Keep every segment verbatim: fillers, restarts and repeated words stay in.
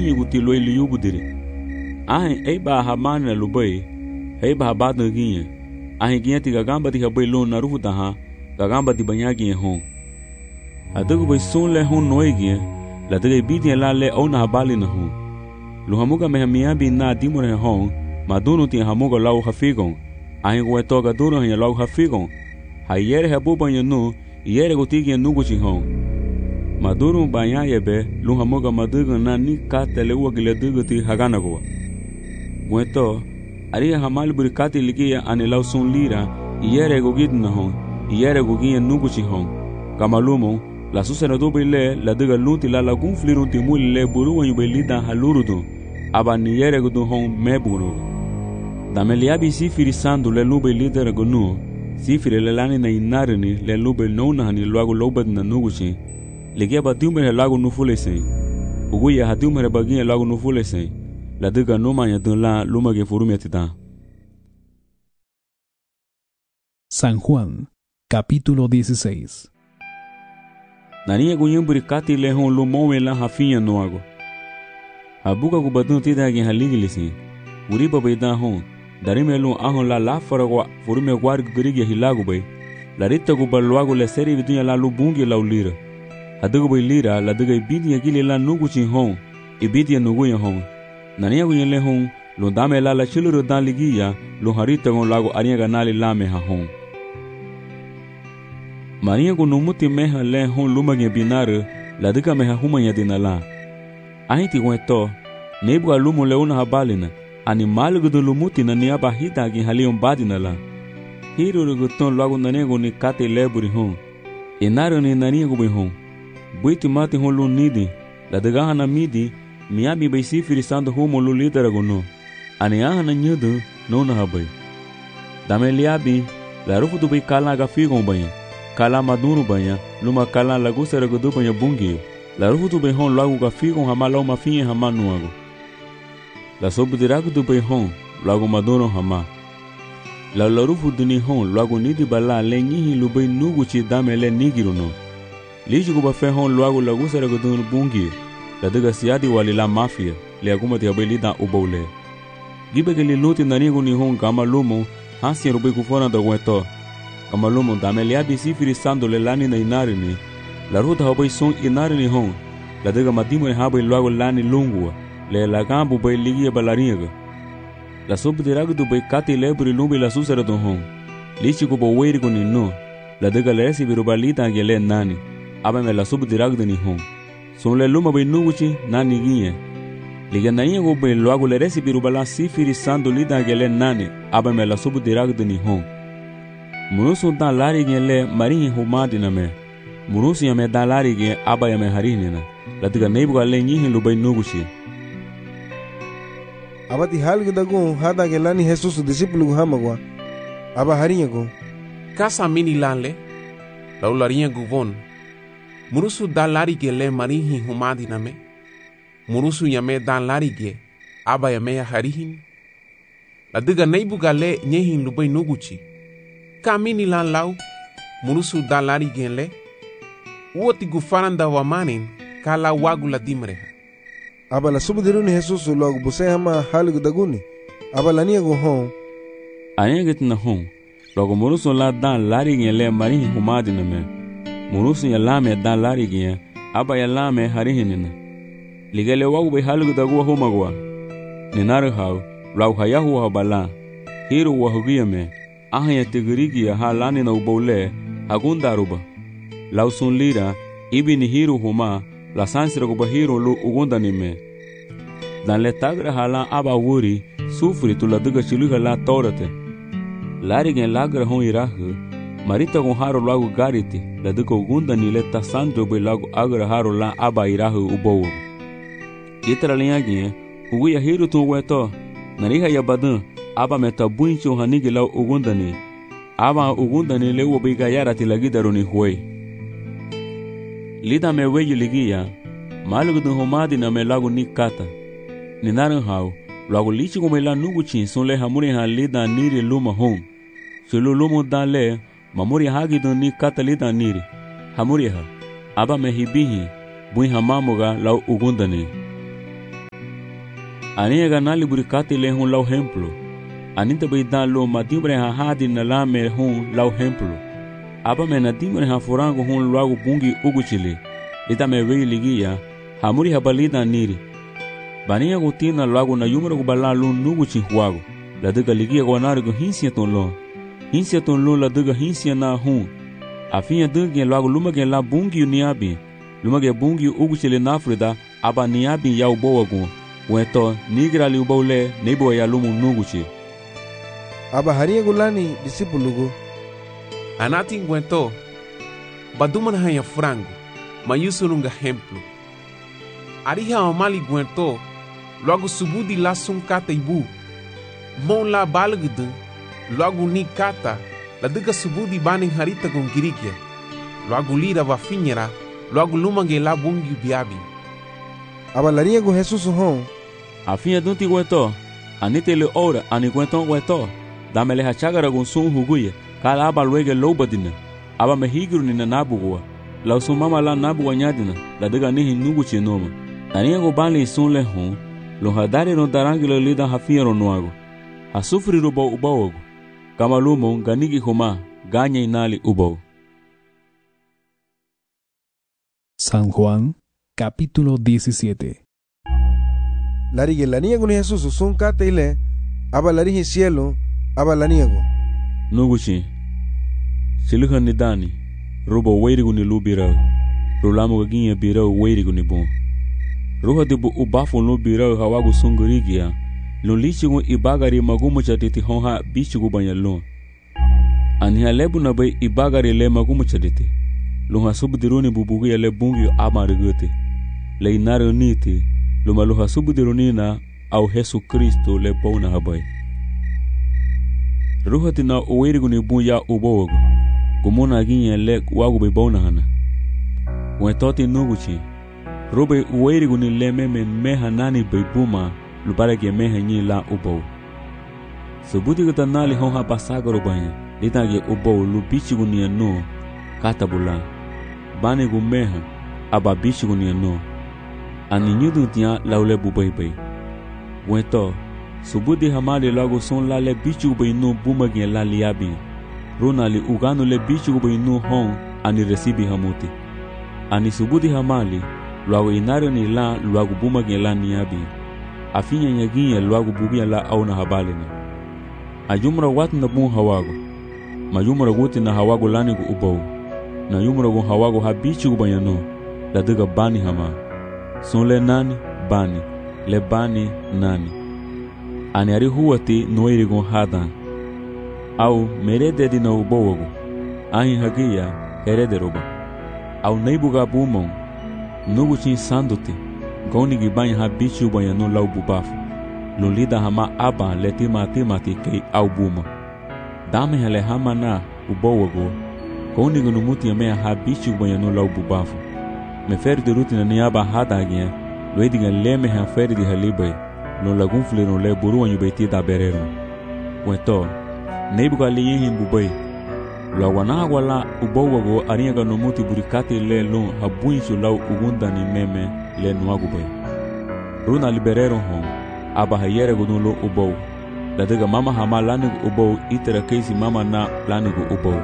ni guti loi liubu diri. Ahin ei ba hamani na lubai, ei ba habadno ginye. Ahin ginye ti gagamba ti habai lon na rufu taha, gagamba ti banya ginye hon. Adagu bai son le hon noe ginye, la dagai bidi la le au na habali na hon. Lu hamuga me hamiabi na dimore hon, ma dono ti hamuga lau hafigon. Ahin gwe toga dono hanya lau hafigon. Ha yere habu banya nu, yere guti ginye nuguchi hon. Maduro banya yebe lu hamuga maduga na ni katele uwa gile duguti hagana goa. Gweto, ari hamal burikati ligia ane lau son lira, yere gugid na hon, yere gugia nuguchi hon. Kamalumo, la susena dobe le, la duga lunti la lagun flirunti muli le buruwa yube lida halurudu, aba ni yere gudu hon mebuno. Dameliabi sifiri sandu le lube lidera gunu, sifiri le lani na inarini le lube nona hani luago lobed na nuguchi, ligia batiumere lago nufulese. Uguya hatiumere bagia lago nufulese. La duga noma ya la luma que furumia tita. San Juan, capítulo dieciséis. Nania gunyumburi kati lehon lumome la hafinya noago. Habuka kubadun tita gen haligilisi. Uriba beida hon. Darime lu ahon la la faragwa furumia guarg grigi hilago bay. La rita gubaluago le seri vidunya la lubungi la ulira. Hadugo bay lira la duga ibidi gili la nuguchi hon. Ibidi nuguya hon. Nania gunyele hon. Lo dame la la chiluru dan ligia. Lo harita gon lago aria ganali lame ha hon. Maria gu numuti meha le hon lumage binare la duga meha humanya dinala. Ahiti gweto. Nebu alumu leuna habalina. Animal gudu lumuti na niaba hita gi halion badinala. Hiru guton lago nanego ni kate leburi hon. Enaro ni naniego be hon. Buiti mati hon lu nidi. La duga hana midi. Miami bay sifiri sando homo lu lidera gono. Ani ahana nyudu no na habai. Dame liabi la rufu du bay kala ga figon banya. Kala madunu banya. Luma kala lagu sera gudu banya bungi. La rufu du bay hon lagu ga figon hama lau mafinye hama nuago. La sobu diragu du bay hon lagu madunu hama. La la rufu du ni hon lagu nidi bala le nyihi lu bay nugu chi dame le nigiru no. Liji guba fe hon lagu lagu sera gudu bungi. La duga siadi wali la mafia le aguma te abelida ubole. Gibe ke li luti nanigo ni hon kama lumo hasi rube kufona da gweto. Kama lumo dame le abi sifiri sando le lani na inari ni. La ruta habai son inari ni hon. La duga madimo ni habai luago lani lungua. Le la gambu bai ligia balariga. La sobu diragu du bai kati leburi lumbi la susera don hon. Lichi kubo weirigo ni no. La duga le resi birubalita angele nani. Aba me la sobu diragu ni hon. Son le luma bay nuguchi nani ginye. Liga nani go bay luago le resi birubala sifiri sando lida gele nani. Aba me la subu dirag de ni hon. Munusu dan lari gen le marini humadi na me. Munusu ya me dan lari gen aba ya me harini na. La tiga neibu ga le nyihin lu bay nuguchi. Aba ti halgi dagun hada gelani Jesus discípulo gu hamagwa. Aba harinha go. Kasa mini lanle. Laularinha guvon. Murusu dan lari ge le marihi humadi name. Murusu yame dan lari ge aba yame ya harihin. La diga neibu ga le nyehin lubay nuguchi. Kamini lan lau. Murusu dan lari ge le. Uoti gufaranda wa manin kala wagu la dimreha. Aba la subudiruni Jesus logo buse hama halgu daguni. Aba la niego hon. Ayenget na hon. Logo murusu la dan lari ge le marihi humadi name. Murusu ya lame dan lari gen aba ya lame harihinina. Ligele wagu be halgu dagu homagwa. Ninaru hau lau hayahu habala. Hiru wahugiyame. Ahaya tigirigi ya halani na ubole hagundaruba. Lau sun lira ibi ni hiru huma la sansira guba hiru lu ugundanime. Dan le tagra hala aba wuri sufri tu la duga chiluga la torate. Lari gen lagra hon irahu. Marita con haro lago gariti, la duco gunda ni leta santo be lago agra haro la aba irahu ubowo. Itra linyagi, uguya hiru tu weto, nariha ya badan, aba meta buincho hanigi lau ugunda ni. Aba ugunda ni leu obiga yara tilagidaru ni huey. Lida me weyu ligia, malugu dun homadi na me lago ni kata. Ni naran hau, lago lichi come la nuguchin son le hamuri ha lida niri luma home. Sulu lumu dan le, mamuri hagi dun ni kata lida niri. Hamuri ha, aba me hibihi, buin hamamuga lau ugunda ni. Ani ganali burikati le hun lau templo. Ani tabai dan lo madimbre ha hadi na la me hun lau templo. Aba me na dimbre ha forango hun lagu bungi uguchili. Ita me wei ligia hamuri habalida niri. Bania gutina lagu na yumra gubala lu nuguchi huago. La diga ligia guanari go hinsia ton lo. Hinsia ton lo la diga hinsia na hun. Afinha dingue lagu lumage la bungi uniabi. Lumage bungi uguchili na Afrida aba niabi ya uboa gun. Weto nigra li ubole nebo ya lumu nuguchi. Aba haria gulani disipulugo. Anati ngwento baduman hanya frango mayusurunga hemplo. Ariha amali gwento logo subudi la sun kata ibu. Mon la balgdu logo ni kata la diga subudi baning harita con girikia. Logo lira va finera logo lumange la bungi biabi. Aba laria go Jesus hon. Afinha dunti gwento anite le ora ani gwento gwento. Damele hachagara gun sun huguye. Kala aba luege lobadina. Aba mehigru ni na nabugwa. La usumama la nabugwa nyadina. La diga nihi nuguchi noma. Nania go bali sun le hon. Lo hadari no darangi lo lida hafia ro nuago. Hasufri rubo ubawogo. Kama lumo ganigi homa. Ganya inali ubawo. San Juan, capítulo diecisiete. Larige lania con Jesus sun kata ile. Aba larige cielo. Aba laniago. Nuguchi. Siluhan ni dani. Rubo weirigu ni lubirao. Rulamu gaginha birao weirigu ni bon. Ruha de bu ubafo no birao hawagu sungurigia. Lulichigu ibagari magumu chatiti honha bichigu banyalon. Aniha lebu na bay ibagari le magumu chatiti. Luha subdiruni bubugia le bungi amarigute. Le inare niti. Luma luha subdirunina au Jesu Kristo le bona habay. Ruha tina uweirigu ni bunya ubogo. Gumuna ginye le wagu be bona hana. Wetoti nuguchi. Rube uweirigu ni le meme meha nani be buma lupare ke meha nyi la ubo. Subuti gata nali honha pasagaro banya. Lita ge ubo lubichigu ni no katabula. Bane gu meha aba bichigu ni no. Ani nyudu tia laule bubai bay. Weto Subuti hamali lago son la le bichu be no buma ge la liabi. Ronali ugano le bichu be no hon ani resibi hamuti. Ani subuti hamali lago inario ni la lago buma ge la niabi. Afinya nyaginya lago bugia la au na habali ni. Ajumra wat na bun hawago. Majumra guti na hawago lani gu ubau. Na yumra gu hawago ha bichu be no. La diga bani hama. Son le nani bani. Le bani nani. Ani ari huwati noirigon hadan. Au merede di na ubowogo. Ahin hagia herede roba. Au neibuga bumon. Nuguchin sanduti. Goni gibanya ha bichu banya no lau bubafu. Lulida hama aba letima timati kei au buma. Dame hele hama na ubowogo. Goni gunumuti ya mea ha bichu banya no lau bubafu. Me feri de rutina ni aba hadagia. Loediga leme ha feri di halibai. No lagun flero le buru anyu beti da berero. Weto, neibuga li yihin bubai. La wana wala ubowago ariaga no muti burikati le lon habuinchu lau ugunda ni meme le nuagu bai. Runa liberero hon, aba hayere go no lo ubow. La diga mama hama lanigu ubow itera keisi mama na lanigu ubow.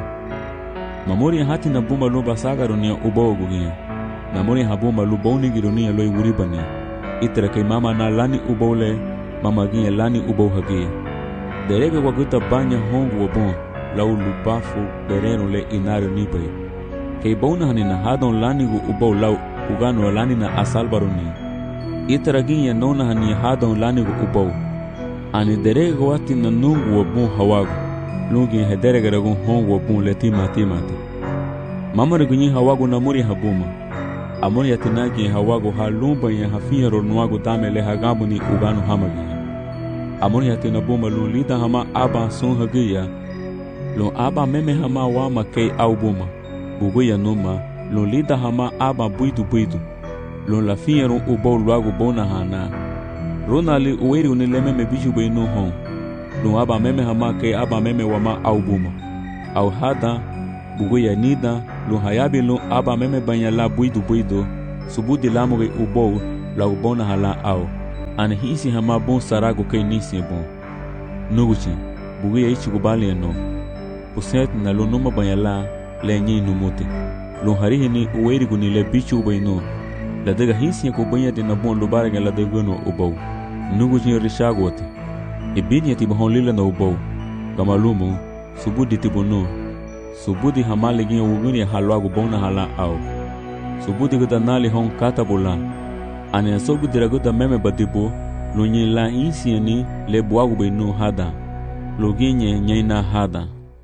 Mamori hati na buma lo basagaro ni ubow gugia. Mamori habuma lo boni gironia lo iwuribani. Itera kay mama na lani ubole mama ginye lani ubo hagia. Derege waguta banya hongu wabon lau lubafu bereno le inario nipai. Kay bona hanina hadon lani gu ubo lau ugano lani na asalbaruni. Itera ginye nona hani hadon lani gu ubo. Ani derege wati na nungu wabon hawagu. Lungi hederege ragun hongu wabon le tima timati. Mama regunyi hawagu na muri habuma. Amoni yatinagi hawago ha lumba ya hafia ronuago dame le hagabu ni ugano hamagi. Amoni yatinabuma lu lida hama aba son hagia. Lo aba meme hama wama kei au buma. Buguya numa lo lida hama aba buidu buidu. Lo la fia ron ubo luago bona hana. Ronali uweri unileme me biju be no hon. Lo aba meme hama kei aba meme wama au buma. Au hada buguya nida. Lo hayabi lo aba meme banya la buidu buidu. Subudi lamuge ubo la ubona hala au. Ani hisi hama bon sarago kay nisi bon. Nuguchi, bugi ya ichi kubali no. Uset na lo noma banyala le nyi numuti. Lo harihi ni uweri guni le bichu ubayno. La dega hisi ya kubanya di na bon lubarga la degano ubau. Nuguchi rishagote. Ibini ya tibahon lila na ubau. Kamalumu, subudi tibono. Subudi hamale gini uguni ya halwago bona hala au. Subudi gada nali hon kata bola. Ani asogu diraguda meme badibo. Lo nye la insi ni le buagu bayno hada. Lo ginye nyaina hada.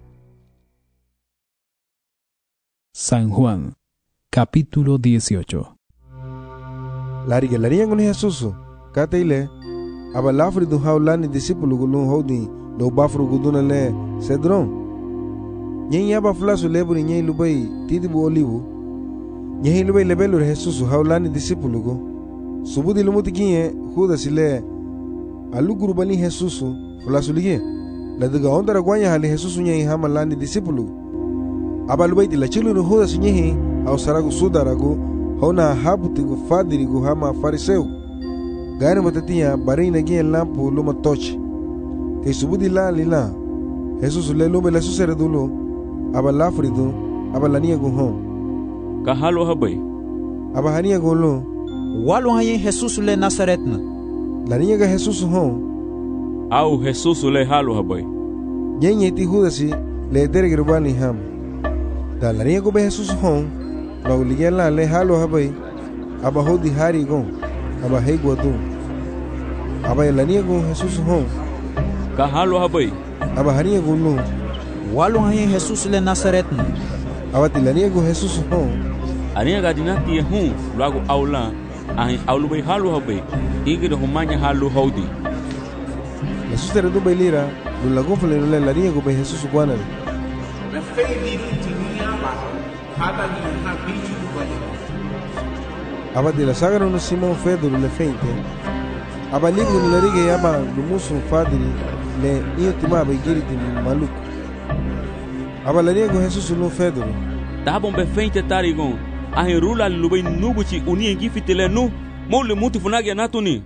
San Juan, capítulo dieciocho. Lariga larinha con Jesus, kata ile, aba lafri du haulani discípulo gulun hodi, do bafru guduna le cedron. Nyen aba flasu leburi nyen lubai tidibu olivu. Nyen lubai lebelu Jesus haulani discípulo go. Subudi lumuti kinye huda sile aluguru bani Jesus flasu lige. La daga ondara gwanya hali Jesus nyen hamalani discípulo. Aba lubai tila chilu no huda sinyehi au saragu sudaragu hona habutigu fadirigu hama fariseu. Gani matatia barina gien lampu luma tochi. Te subudi la lila. Jesus le lume la suseredulo. Aba lafridu aba lania gu hon. Kahalo habai. Aba hania gu lo. Walo haye Jesus le Nazaretna. Lania ga Jesus hon. Au Jesus le halo habai. Nyenye ti hudasi le deregrubani ham. Da lania gu be Jesus hon. La uligela le halo habai. Aba hodi hari gon. Aba hegwa dun. Aba lania gu Jesus hon. Kahalo habai. Aba hania gu lo. Walo haye Jesus le Nazaretna. Aba tilania gu Jesus hon. Ania gadinati hun lagu aula. Ahin aulu bay halu habai. Igir humanya halu hodi. La sustere du bailira. Lu lagun fale le lania gu be Jesus guana. Me fei liru tinia ba. Hada ni ha bichu ubaya. Aba de la saga no Simon Pedro le feinte. Aba ligu ni larige aba lumusu fadiri le intima ba giriti maluco. Aba lania gu Jesus no Pedro. Tabon be feinte tarigon. Ahin rula lubai nuguchi uni engifitele nu. Mole muti funagi anatuni.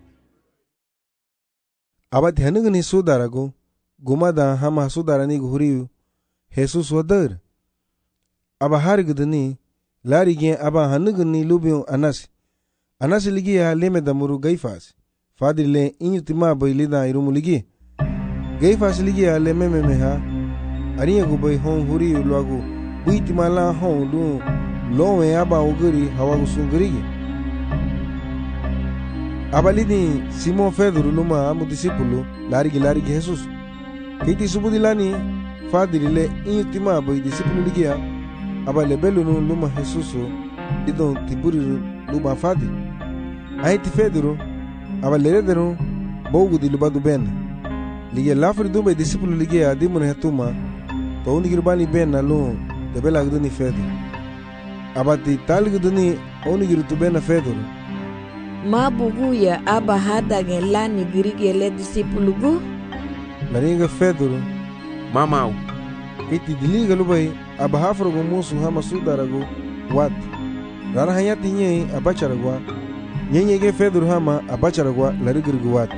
Aba tihanugu ni sudarago. Gumada hama sudarani gu huriu. Jesus wadar. Aba harigudani. Lari gen aba hanugu ni lubion anasi. Anasi ligi ya leme damuru gaifas. Fadri le inyutima bai lida irumu ligi. Gaifas ligi ya le meme meha. Ariya gu bai hon huriu luagu. Buitima la hon lu. Lowe aba uguri hawagu sungurigi. Aba lidi Simon Pedro luma amu discípulo. Larigi larigi Jesus. Kiti subudilani. Fadri le inyutima bai discípulo ligi ya. Aba lebelu no luma Jesus lidon tiburi luma fadi. Ahiti Pedro aba leredero bogu di lubadu ben. Lige lafri dumbe discípulo lige adimun hetuma to unigirbani ben na lo debela gduni Pedro. Aba ti tal gduni onigirtu ben Pedro. Ma buguya aba hada gelani girige le discípulo gu. Laringa Pedro Mamau. Iti diliga lubai aba hafrogo musu hama sudarago wat. Rara hayati nye abacharagwa. Nyenye ge Pedro hama abacharagwa larigirgu wat.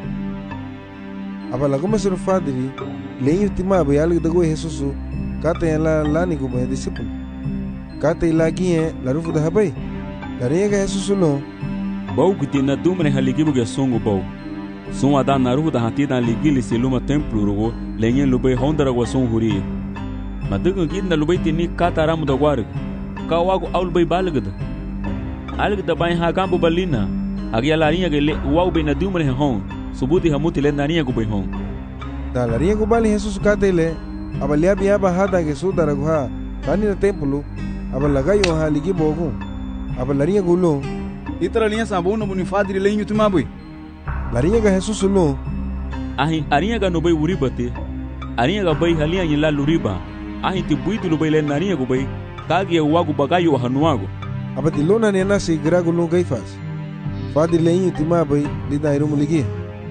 Aba lagoma suru fadiri lenyu tima aba yalig dago Jesusu kata yala lani go be disciple. Kata ilagie larufu da habai. Laringa Jesusu no. Bau kuti na dumre haligibu ge songo bau. Son ada naruhu da hatida ligili seluma templo rogo lenyen lubai hondarago son huri. Madugun gidna lubai tini kata ramu da warig. Kawago aul bai balgada. Algada bai ha gambo balina. Agia larinha ge le wau bai na dumre hon. Subuti hamuti le narinha go bai hon. Da larinha go bali Jesus kata ile. Aba liabi aba hada ge sudarago ha. Bani na templo. Aba lagayo ha ligi bogo. Aba larinha go lo. Itra linha sabuna buni fadri lenyu tumabui. Larinha ga Jesus lo. Ahin arinha ga no bai uri bate. Arinha ga bai halia yila luriba. Ahin ti buitu lo bai le narinha go bai. Kagi wagu bagayo hanuago. Aba ti lona ne nasi grago lo gaifas. Fadri lenyu timabai lida irumu ligi.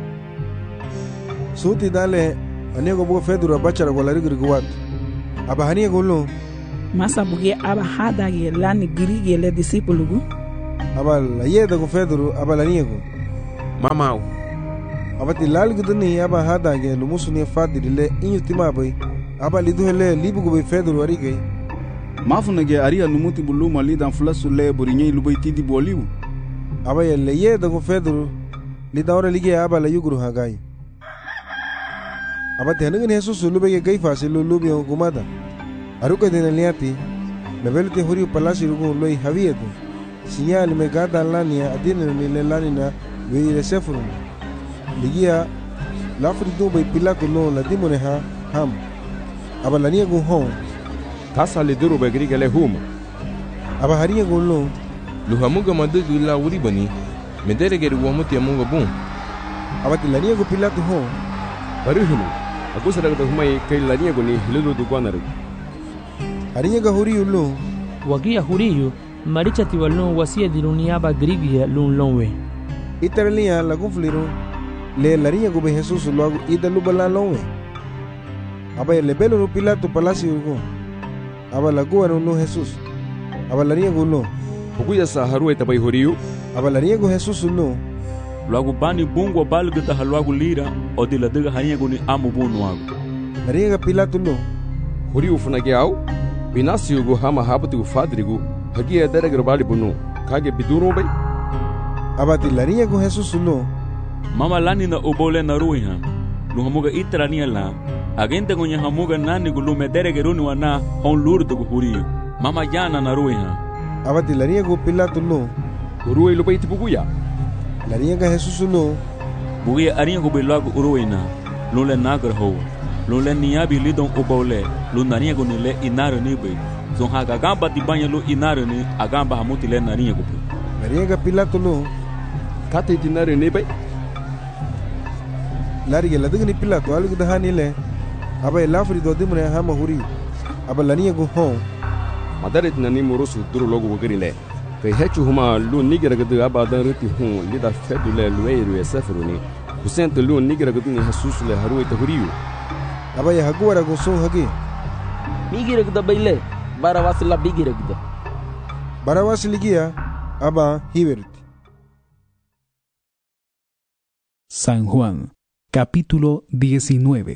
Suti dale anigo bo Pedro abachara go larigirgu wat. Aba hania go lo. Masa buge aba hada ge lani girige le discípulo gu. Aba la yeda go Pedro aba la niego. mamau. Abati lal guduni aba hadage lumusu ni fadiri le inyu timabai. Aba lidu hele libu gube Pedro warige. Mafunage aria numuti bulu mali dan flasu le borinye lubai tidi boliu. Aba ye leye da go Pedro lida ora lige aba la yuguru hagai. Aba tenengin Jesus lube ge gaifa se lulubi gumada. Aruka dina liati lebelute huri palasi rugo loi havietu. Sinyali me gada lania adina ni le lanina we resefuru. Ligia lafri do bay Pilato no la dimone ha ham. Aba lania go hon. Tasa le duro begri gele huma. Aba haria go lo. Luhamuga madugu la uri bani. Medere geri wamuti amunga bun. Aba lania go Pilato hon. Baruhunu. Aku sadar da humai kai lania go ni hilu du kwanare. Haria ga huri ulo. Wagia huriyu maricha tiwalun wasia dirunia ba grigia lun lonwe. Iteralia la confliro. Le laria go be Jesus logo ida lubala lonwe. Aba le belo no Pilato palacio go. Aba la go no Jesus. Aba laria go lo. Bukuya sa haru etabai horiu. Aba laria go Jesus no. Logo bani bungo balga ta halwago lira o de la dega haria go ni amu bunu ago. Laria ga Pilato lo. Horiu funage au. Binasio go hama habatu go fadrigo. Hagia dere grabali bunu. Kage biduro bai. Aba laria go Jesus lo. Mama lani na obole na ruiha. Luhamuga itrania la. Agente gonya hamuga nani gulu medere geruni wana hon lurdo go huriyo. Mama jana na ruiha. Abati laria go Pilato lo. Uruwe lo baiti buguya. Laria ga Jesus lo. Buguya aria go belago uruina. Lule nagar ho. Lule niabi lidon obole. Lunaria go nile inaro nibe. Zon haga gamba di banya lo inaro ni agamba hamuti le naria go. Laria ga Pilato lo. Kate dinaro nibe. Laria la degni Pilato algo da hanile. Aba lafri do dimre hama huri. Aba lania go hon. Madaret nani morosu duro logo wogrile. Kai hechu huma lu nigera gadu aba dan reti hon lida fedule lueru esefruni. Husente lu nigera gadu ni Jesus le haru eta huriu. Aba ya hagora go son hagi. Migira gada baile. Barawas la bigira gada. Barawas ligia aba hiverti. San Juan, capítulo diecinueve.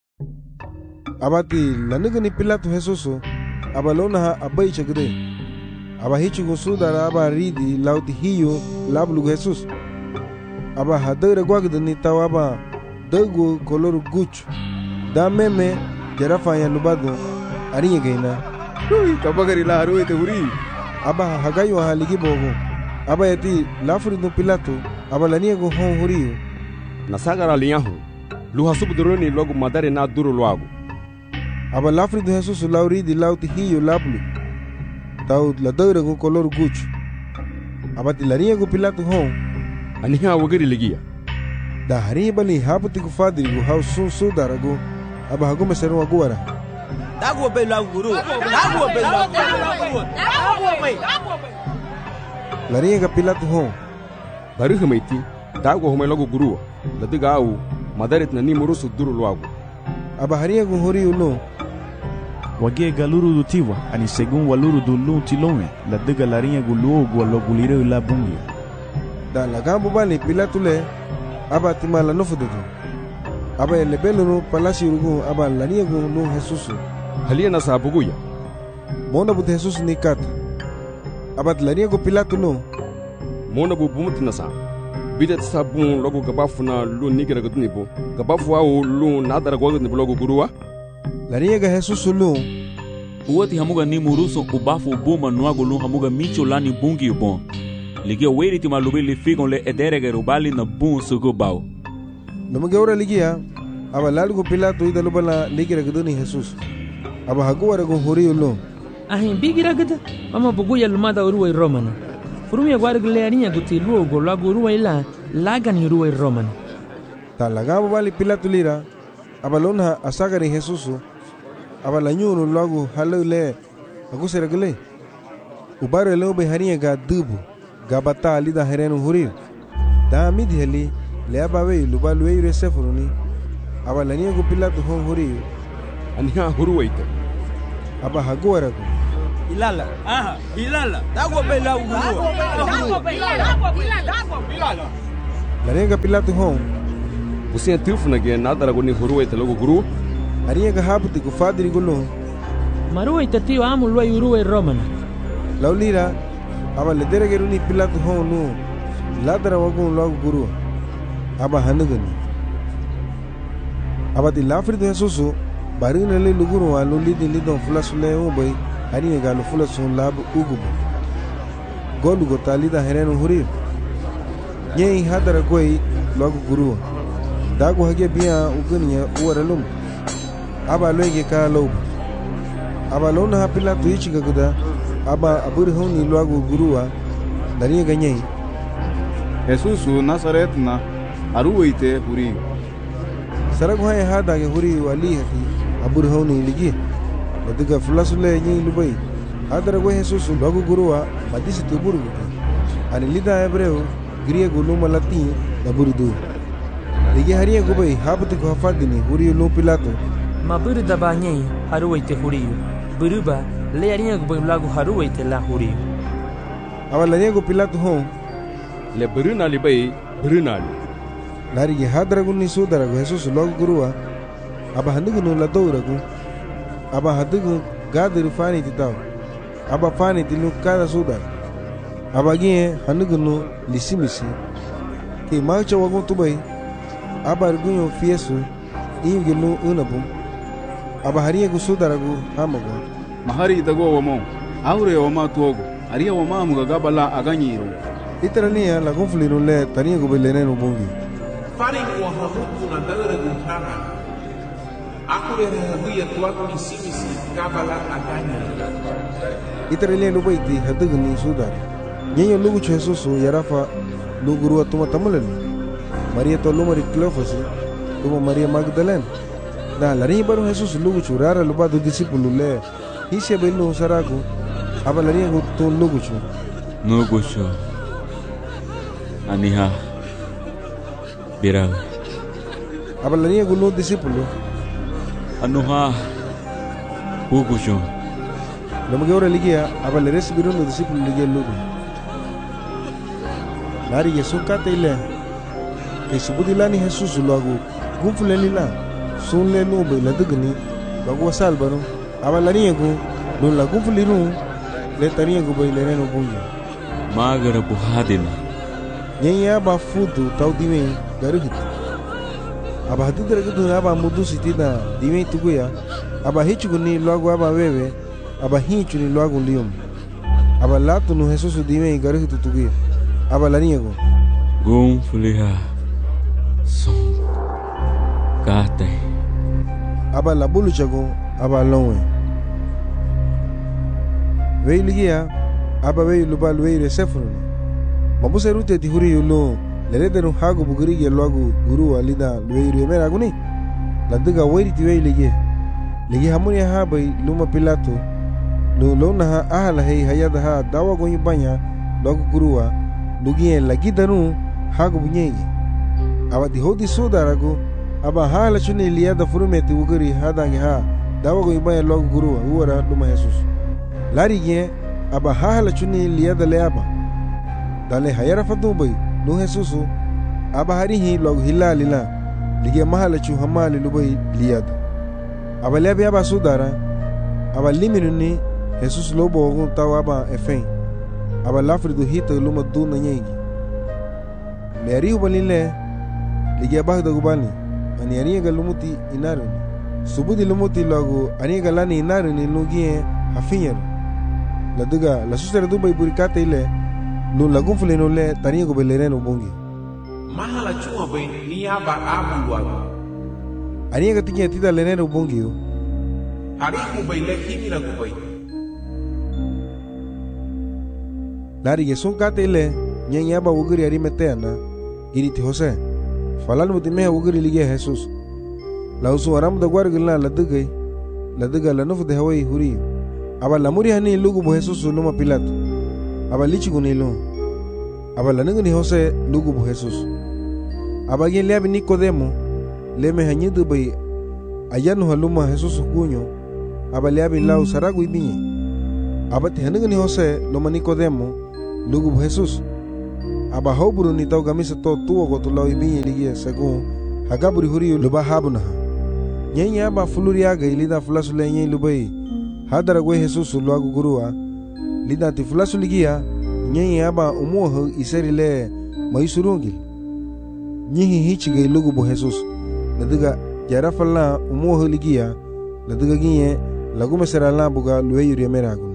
Abati lanigani Pilato Jesus abalona ha abai chagde aba hichu go sudara aba ridi lauti hiyo lablu Jesus aba hadere gwagde ni tawaba dago color guch da meme jarafa ya lubado ariye gaina Ui kabagari la haru ete huri. aba hagayo haligi bogo aba yati lafri no Pilato aba lania go hon huriyo Nasagara liyahu. Luha subduroni logo madare na duro loago. Aba lafri do Jesus lauri di lauti hiyo lablu. Tau la dore go color guch. Aba tilaria go Pilato hon. Aniha wogeri ligia. Da hari bali haputi go fadri go hau sun su darago. Aba hago mesero agora. Dago be la guru. Dago be la guru. Dago be. Laria ga Pilato hon. Baru hamaiti. Dago home logo guru. Ladiga au madaret nani morosu duro loago. Aba haria go hori ulo. Wagie galuru do tiwa ani segun waluru do lu tilome la dega larinha gulu go lo gulire la bungi. Da la gambo bali Pilato le aba timala no fudu. Aba ele belo no palacio rugo aba laria go no Jesus. Halia na sabuguya. Mona bu Jesus ni kat. Aba laria go Pilato no. Mona bu bumuti na sa. Bidet sabun logo gabafu na lu nigera gadunibo. Gabafu au lu nadara go gadunibo logo guruwa. Laria ga Jesus lo. Uwati hamuga ni muruso ubafu buma nuago lu hamuga micho lani bungi bon. Ligia weri ti malubi li figon le ederege rubali na bun sugo bao. Namuge ora ligia aba lalgo Pilato ida lubala ligira gaduni Jesus. Aba hagora go hori ulo. Ahin bigira gada mama buguya lumada uruwa romana. Furumia guarda learinha guti luogo lago uruwa ila lagan uruwa romana. Ta lagabo bali Pilato lira aba lona asagari Jesus. Aba la nyuno lago halule agusera gele. Ubare leo be harinha ga dubu gabata ali da hereno hurir. Da midi heli le aba we lubalu we resefuruni. Aba la nyego Pilato hon hurir. Aniha huruwaita. Aba hagora go. Ilala. Aha, ilala. Dago be la uru. Dago be ilala. Dago be ilala. Dago be ilala. Larenga Pilato hon. Busen tilfuna ge nadara guni huruwe telogo guru. Arienga haputi ku fadiri gulun. Maruwa itatio amu luai uruwe romana. Laulira aba ledere geruni Pilato hon nu. Ladara wagun logo guru. Aba hanugani. Aba di lafri do Jesusu barina le luguru wa lulidi lidon fulasule ubai. Arienga lo fulasun labu ugubu. Golu gotalida herenu hurir. Nyei hadara goi logo guru. Dago hage biya uguniya uwaralum. Aba loige ka lobu. Aba lona ha Pilato ichiga guda. Aba aburi honi logo guruwa. Dari ganyei. Jesusu Nazaret na aruweite huri. Saragu hai hada ge huri wali hati aburi honi ligi. Ladiga fulasule nyei lubai. Hadara goi Jesusu logo guruwa madisi tuburu guda. Ani lida hebreu Gria guluma latin na buridu. Ligi haria gubai habuti ko hafadini huri lu Pilato. Maburi da banyei haruwaite huriyo. Buruba le aria gubai lagu haruwaite la huriyo. Awala nego Pilato hon. Le buruna libai buruna li. Lari ge hadra gunni sudara go Jesus logo gurua. Aba handugu no la doura gu. Aba hadugu gadiru fani titaw. Aba fani tilu kada sudara. Abagie hanugunu lisimisi ke marcha wagon tubai abargunyo fiesu ingelu unabu abaharia gusudaragu hamago mahari itago wamo aure wama tuogo aria wama mugagabala aganyiro itarania la conflino le tania go beleneno bongi fari ko hamutu na dara guhana akure habuya tuago lisimisi gabala aganyiro itarania no baiti haduguni sudara Nyenyo lugu Jesusu yarafa luguru atuma tamulani. Maria to lumari Cleofasi, tuma Maria Magdalene. Na lari baru Jesus lugu rara lupa do disipulu le. Hisia belu saraku, aba lari ngu to lugu chu. Lugu chu. Aniha. Birawe. Aba lari ngu lu disipulu. Anuha. Lugu chu. Lamage ora ligia aba lari sibiru no disipulu ligia lugu. Lari Yesus kata ile ke subudilani Jesus logo gumfuleni la sunle no be la dugni logo wasal baro aba lari yego don la gumfuliru le tari yego be le no bunyi magara buhadina nyenya ba fudu taw dime garuhit aba hadu dergudu aba mudu sitida dime tuguya aba hichuguni logo aba wewe aba hichuni logo lium aba latu no Jesus dime garuhit tuguya aba laniego gum fuliha son kate aba la bulu chago aba lonwe veiligia aba vei lubal vei resefru mabuse rute ti huri yulo leredenu hago buguri ge logo guru alida vei remera guni ladiga wei ti veilige ligi hamuni ha bai luma Pilato lo lona ha ahala hei hayada ha dawa go banya logo guruwa Lugie lagi danu hago bunyegi abadi hodi sudarago aba hala chuni liada furumeti uguri hadangi ha dawago ibaya logo guru uwara luma Jesus lari ge aba hala chuni liada leaba dale hayara fadubai lu Jesus aba harihi logo hilalila lige mahala chu hamali lubai liada aba lebe aba sudara aba liminuni Jesus lobo ogun tawaba efen aba lafri do hita luma duna nyegi le arihu balile lige abahda gubani ani ariga lumuti inaru subudi lumuti logo ariga lani inaru ni nugie hafinyar la duga la susere dubai burikate ile nu lagum fuleno le tanigo belereno bongi mahala chuma bai ni aba abu wago ariga tinya tida lereno bongi harihu bai le himira gubai Lari Yesun kate ile nyenya ba wugiri ari meteana iriti Jose falal mutime wugiri ligia Jesus la usu aram da gwargila la dugai la duga la nufu de hawai huri aba la muri hani lugu bo Jesus luma Pilato aba lichi gunilo aba la ningni Jose lugu bo Jesus aba gen le abi Nicodemo le me hanyidu bai ayanu haluma Jesus kunyo aba le abi lau saragu ibinyi aba te haningni Jose luma Nicodemo lugu bo Jesus aba hoburu ni tau gamisa to tuo go to lawi binye ligia según hagaburi huriyo luba habuna nyenye aba fuluri aga ilida fulasu le nyenye lubai hadara gwe Jesus luagu gurua lida ti fulasu ligia nyenye aba umuho iseri le maisurungil nyihi hichige lugu bo Jesus nadiga jara falla umuho ligia nadiga ginye lagu mesera la buga luwe yuri meraguni.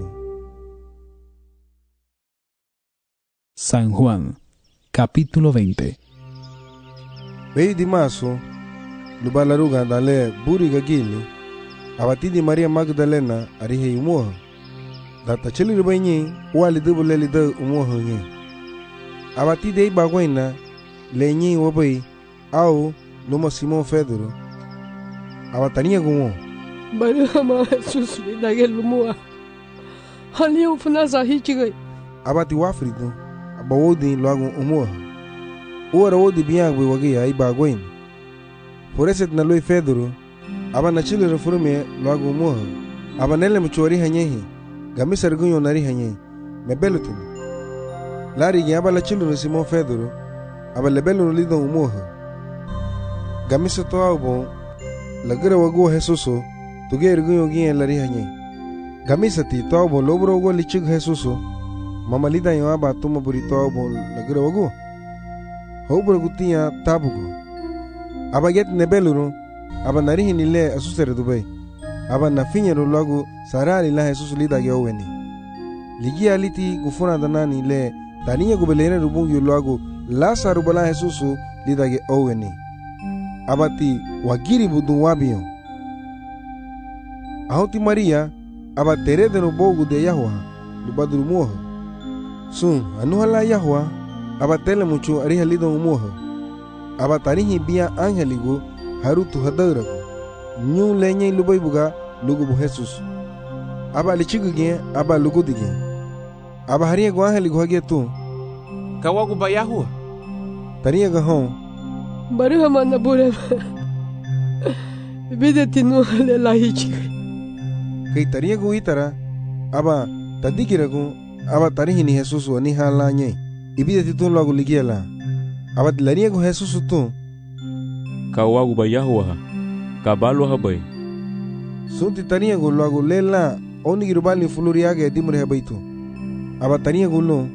San Juan, capítulo veinte. Vei di maso, lubalaruga dale buri gagili, abati di Maria Magdalena arihe umuha. Data chili rubanyi, wali dubu leli da umuha nye. Abati de bagwena, lenyi wabai, au numa Simon Pedro. Abatania gumo. Bari hama Jesus lidagel umuha. Hali ufuna sahi chigai. Abati wafrido. Bawodi logo umuha. Ora wodi biang we wagi ai bagwen. Foreset na loi Pedro. Aba na chile reforme logo umuha. Aba nele mchori hanyehi. Gamisa rgunyo nari hanyehi. Mebelutin. Lari gi aba la chile Simon Pedro. Aba lebelu lido umuha. Gamisa to abo. Lagira wago Jesuso. Tuge rgunyo gi lari hanyehi. Gamisa ti to abo lobro go lichig Jesuso. Mama lida yo aba tuma burito abo lagira wago. Hobro gutia tabugo. Aba get nebeluru. Aba narihi nile asusere Dubai. Aba na finyero logo sarali la Jesus lida ge oweni. Ligia liti gufuna danani le taniya gubelene rubungi logo la sarubala Jesus lida ge oweni. Aba ti wagiri budu wabiyo. Ahoti Maria aba tere de robogu de Yahwa lubaduru moha. Sun anuhala Yahwa aba tele mucho ariha lido umuha. Aba tarihi bia angeligo harutu hadarago. Nyu lenye lubai buga lugu bu Jesus. Aba lichigu gen aba lugu dige. Aba hariya go angeligo hage tu. Kawagu ba Yahwa. Tariya ga hon. Bari hama na bure. Bide tinu hale lahi chigai. Kai tariya go itara aba tadigirago aba tarihi ni Jesus wa ni hala nye. Ibide titun logo ligiela. Aba tilariya go Jesus tu. Kawagu ba Yahwa. Kabalo habai. Sunti tariya go logo lela oni girubali fuluriage dimure habaitu. Aba tariya go lo.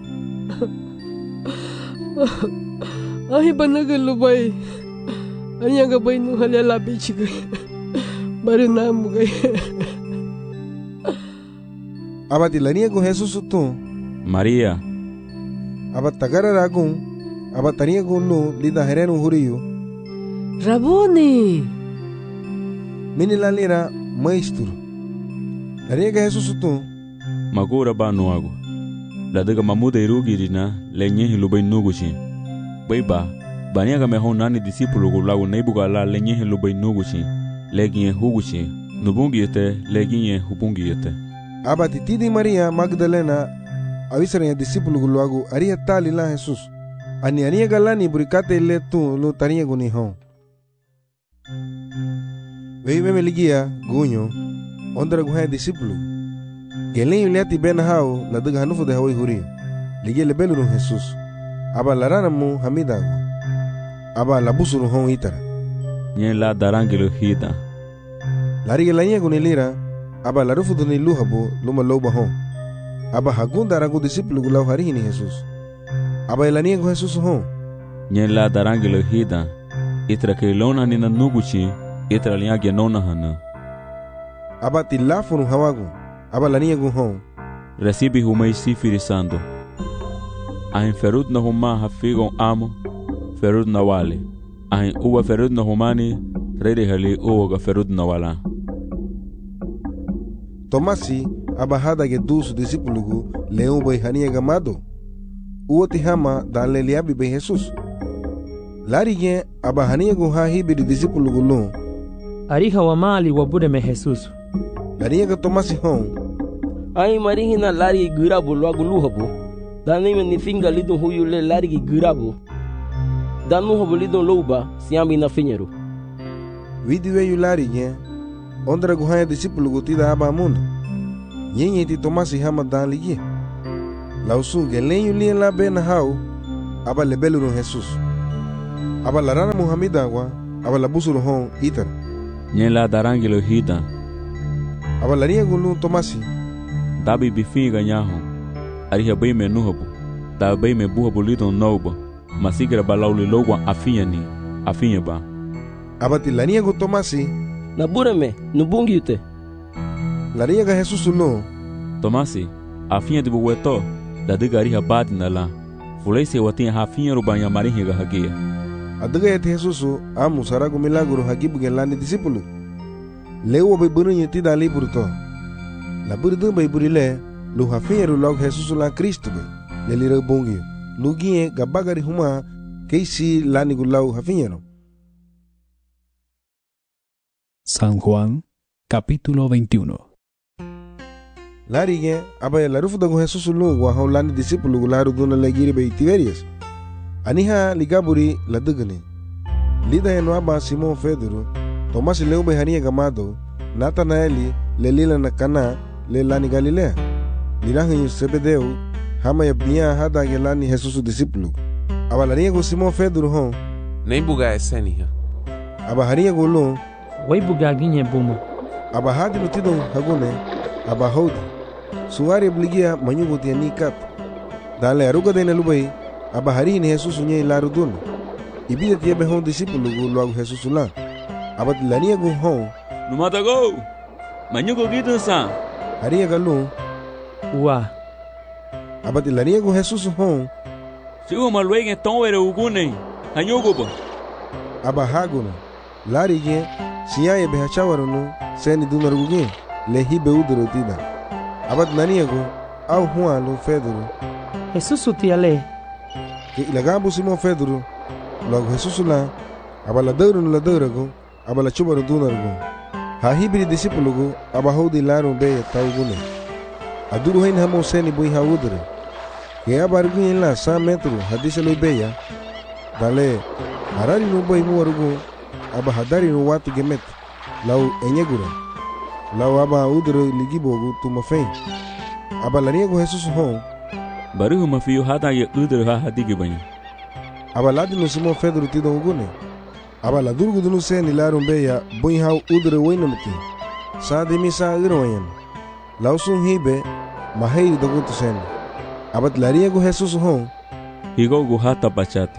Ahi banaga lubai. Anya ga bai nu hale la bichigai. Bari namu gai. Aba tilariya go Jesus tu. Maria. Aba tagara ragun. Aba tariya go lo lida herenu huriyo. Rabuni. Mini la lira maestro. Tariya ga Jesus tu. Magura ba nuago. La daga mamuda irugirina lenye hilubai nugushi. Baiba. Bania ga mehon nani discípulo go lago neibuga la lenye hilubai nugushi. Leginye hugushi. Nubungiyete leginye hubungiyete. Aba titidi Maria Magdalena avisara ya discípulo go lago aria tali la Jesus. Ani ania galani burikate le tu lo tariya go ni hon. Vei me ligia gunyo ondra go ha discípulo. Gelen yuliati ben hao la daga hanufu de hawai huri. Ligia le beluru Jesus. Aba larana mu hamidago. Aba labusuru hon itara. Nye la darangelo hida. Lari la nyego ni lira. Aba larufu do ni luhabo luma loba hon. Aba hagunda ragu discípulo gulau harihi ni Jesus. Aba elania go Jesus hon. Nye la darangelo hida. Itra ke lona ni na nuguchi. Itra liya genona hana. Aba tilafunu hawagu. Aba lania go hon. Recibe humai sifirisando. Ahin ferud na huma hafigon amo. Ferud na wale. Ahin uwa ferud na humani. Rede hali uwa ga ferud na wala. Tomasi aba hada ge dusu discípulo leon bai hania gamado. Uwa tihama dan le liabi bai Jesus. Lari ge aba hania go ha hibi di discípulo go lo. Ariha wa mali wa bude me Jesus. Lari ge Tomasi hon. Ai marihi na lari gurabo logo luhabo. Dan nem ni finga lidon huyu le lari gurabo. Dan no habo lidon louba siambi na finheiro. Vidi veio lari ge. Ondra go ha discípulo go tida aba mundo. Nyenye ti Tomasi hama dan ligi. Lausu gelenyu li la ben hau. aba le beluru Jesus. Aba la rana Muhammad agua, aba la busuru hon itar. Nyen la darangilo hita. Aba la ria gulu Tomasi. Dabi bifinga nyaho. Ariha bay me nuhabu. Da bay me buhabu lidon noba. Masigra balauli logwa afinya ni. Afinya ba. Aba ti la ria gu Tomasi. Na bureme, nubungi ute. La ria ga Jesus no. Tomasi, afinya dibu weto. Da diga ariha badi na la. Fulai se watinha hafinya rubanya marihi ga hagia. Adaga yati Jesus amu saragu milagro hagibu gelani disipulu. Leu bay buru nyeti dali burto. La burdu bay burile lu hafinya ru log Jesus la Kristo be. Le lira bongi. Lu gie gabagari huma keisi lani gulau hafinya no. San Juan, capítulo veintiuno. Larige abaya la rufu dago Jesus lu wa haulani disipulu gularu duna legiri bay Tiberias. Aniha ligaburi la dugani. Lida eno aba Simon Pedro, Tomasi leu bay hania gamado, Natanaeli le lila na Kana le lani Galilea. Lirahin Sebedeu, hama ya bia hada gelani Jesus disipulu. Aba lania go Simon Pedro hon. Neibuga eseniha. Aba hania go lo. Waibuga ginye buma. Aba hadi lutido hagone. Aba hodi. Suari obligia manyugo tiani kat. Dale aruga de nelubay. Aba hari ni Jesus nye larudun. Ibida tiya be hon disipulu go luagu Jesus la. Aba tilania go hon. Numata go. Manyugo gitu sa. Haria galu. Wa. Aba tilania go Jesus hon. Sigo malwege tonwere ugune. Hanyugo ba. Aba hagono. Lari ge siya ye behachawarono seni dunarguge lehi be udro tida. Aba tilania go au huwa lo Pedro. Jesus utiale. Que ilagabu Simon Pedro, logo Jesus la, aba la deuro no la deurago, aba la chuba no dunargo. Ha hibri discípulo aba hodi laro be taugune. Aduru hein hamo seni bui ha udre. Que aba arguin la sa metro hadise lo beya. Dale harari no boy mu argo, aba hadari no watu gemet. Lau enyegura. Lau aba udre ligibogo tumafen. Aba la niego Jesus hon. Baru mafiyo hada ya udre ha hadigi banya. Aba ladi no Simon Pedro tido ugune. Aba la durgu dunu seni larum beya bui ha udre wainamti. Sa de misa irwayan. Lausun hibe mahei dagutu sen. Aba tlaria go Jesus hon. Higo go hata bachati.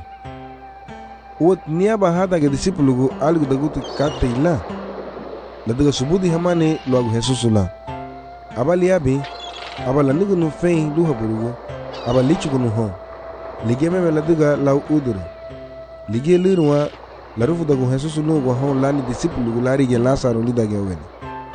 Uot niaba hada ge discípulo go algo dagutu kate ila. La daga subudi hamane lo Jesus la. Aba liabi aba la nigu no fein duha burugo. Aba lichu no hon. Ligue me la diga la udre. Ligue lirwa la rufu dago Jesus no go hon lani discípulo go lari ge Lazaro lida ge wen.